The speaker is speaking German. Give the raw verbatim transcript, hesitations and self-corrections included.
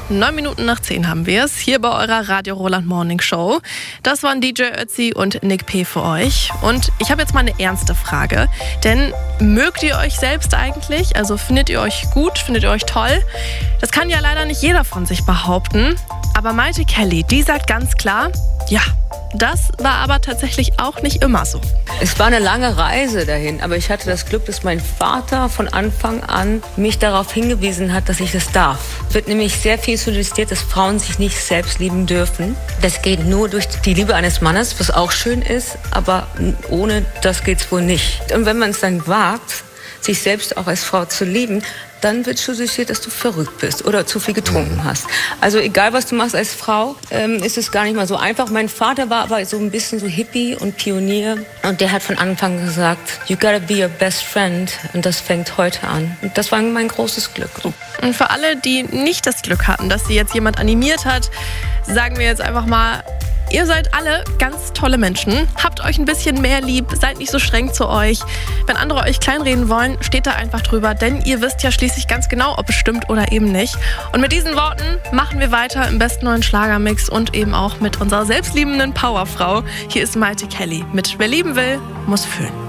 Neun Minuten nach zehn haben wir es, hier bei eurer Radio Roland Morning Show. Das waren D J Ötzi und Nick P. für euch. Und ich habe jetzt mal eine ernste Frage. Denn mögt ihr euch selbst eigentlich? Also findet ihr euch gut? Findet ihr euch toll? Das kann ja leider nicht jeder von sich behaupten. Aber Maite Kelly, die sagt ganz klar, ja, das war aber tatsächlich auch nicht immer so. Es war eine lange Reise dahin, aber ich hatte das Glück, dass mein Vater von Anfang an mich darauf hingewiesen hat, dass ich das darf. Es wird nämlich sehr viel suggestiert, dass Frauen sich nicht selbst lieben dürfen. Das geht nur durch die Liebe eines Mannes, was auch schön ist, aber ohne das geht's wohl nicht. Und wenn man es dann wagt, sich selbst auch als Frau zu lieben, dann wird suggestiert, dass du verrückt bist oder zu viel getrunken hast. Also egal, was du machst als Frau, ähm, ist es gar nicht mal so einfach. Mein Vater war aber so ein bisschen so Hippie und Pionier. Und der hat von Anfang an gesagt, you gotta be your best friend. Und das fängt heute an. Und das war mein großes Glück. Und für alle, die nicht das Glück hatten, dass sie jetzt jemand animiert hat, sagen wir jetzt einfach mal, ihr seid alle ganz tolle Menschen. Habt euch ein bisschen mehr lieb, seid nicht so streng zu euch. Wenn andere euch kleinreden wollen, steht da einfach drüber, denn ihr wisst ja schließlich ganz genau, ob es stimmt oder eben nicht. Und mit diesen Worten machen wir weiter im besten neuen Schlagermix und eben auch mit unserer selbstliebenden Powerfrau. Hier ist Maite Kelly mit Wer lieben will, muss fühlen.